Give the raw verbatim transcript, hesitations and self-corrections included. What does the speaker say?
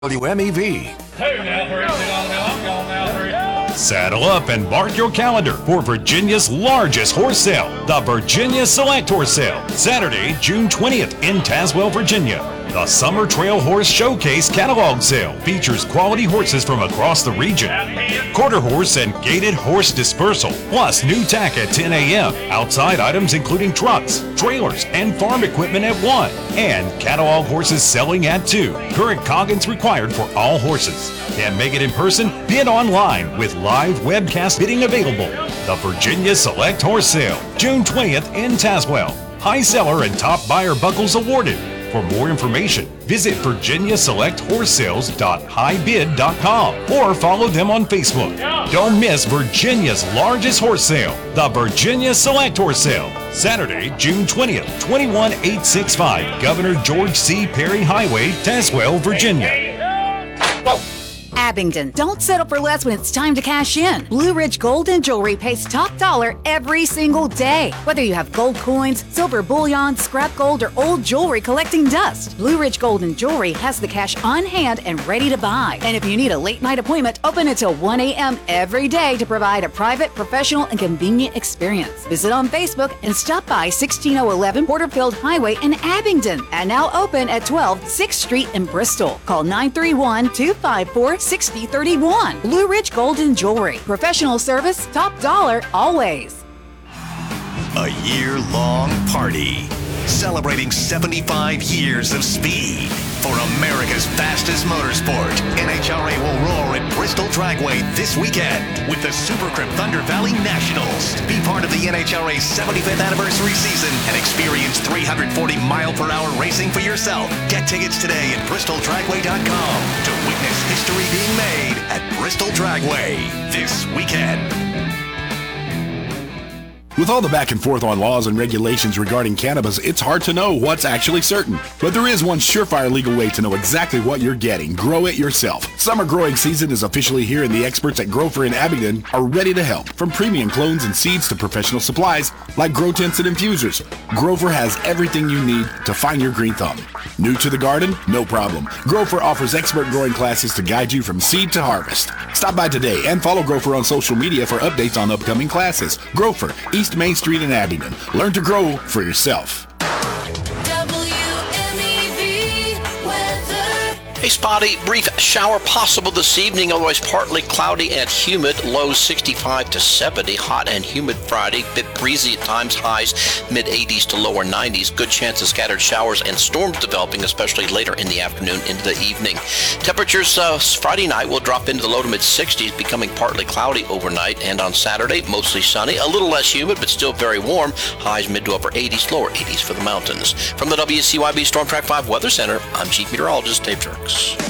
W M E V. Two now, three, sit on now, I'm going now, three. Saddle up and mark your calendar for Virginia's largest horse sale, the Virginia Select Horse Sale, Saturday, June twentieth in Tazewell, Virginia. The Summer Trail Horse Showcase Catalog Sale features quality horses from across the region. Quarter horse and gated horse dispersal, plus new tack at ten a.m. Outside items including trucks, trailers, and farm equipment at one. And catalog horses selling at two. Current Coggins required for all horses. Can't make it in person? Bid online with live webcast bidding available. The Virginia Select Horse Sale, June twentieth in Tazewell. High seller and top buyer buckles awarded. For more information, visit virginia select horse sales dot high bid dot com or follow them on Facebook. Don't miss Virginia's largest horse sale, the Virginia Select Horse Sale, Saturday, June twentieth, twenty-one eight sixty-five Governor George C. Perry Highway, Tazewell, Virginia. Abingdon. Don't settle for less when it's time to cash in. Blue Ridge Gold and Jewelry pays top dollar every single day. Whether you have gold coins, silver bullion, scrap gold, or old jewelry collecting dust, Blue Ridge Gold and Jewelry has the cash on hand and ready to buy. And if you need a late night appointment, open until one a.m. every day to provide a private, professional, and convenient experience. Visit on Facebook and stop by sixteen oh eleven Porterfield Highway in Abingdon. And now open at twelve sixth Street in Bristol. Call nine three one, two five four, six oh three one. Blue Ridge Gold and Jewelry. Professional service, top dollar, always. A year-long party celebrating seventy-five years of speed. For America's fastest motorsport, N H R A will roar at Bristol Dragway this weekend with the Super Crib Thunder Valley Nationals. Be part of the N H R A's seventy-fifth anniversary season and experience three hundred forty mile per hour racing for yourself. Get tickets today at bristol dragway dot com to witness history being made at Bristol Dragway this weekend. With all the back and forth on laws and regulations regarding cannabis, it's hard to know what's actually certain. But there is one surefire legal way to know exactly what you're getting. Grow it yourself. Summer growing season is officially here, and the experts at Grofer in Abingdon are ready to help. From premium clones and seeds to professional supplies like grow tents and infusers, Grofer has everything you need to find your green thumb. New to the garden? No problem. Grofer offers expert growing classes to guide you from seed to harvest. Stop by today and follow Grofer on social media for updates on upcoming classes. Grofer, East Main Street in Abingdon. Learn to grow for yourself. A spotty, brief shower possible this evening, otherwise partly cloudy and humid. Lows sixty-five to seventy. Hot and humid Friday. Bit breezy at times. Highs mid eighties to lower nineties. Good chance of scattered showers and storms developing, especially later in the afternoon into the evening. Temperatures uh, Friday night will drop into the low to mid sixties, becoming partly cloudy overnight. And on Saturday, mostly sunny. A little less humid, but still very warm. Highs mid to upper eighties, lower eighties for the mountains. From the W C Y B Storm Track five Weather Center, I'm Chief Meteorologist Dave Jerks.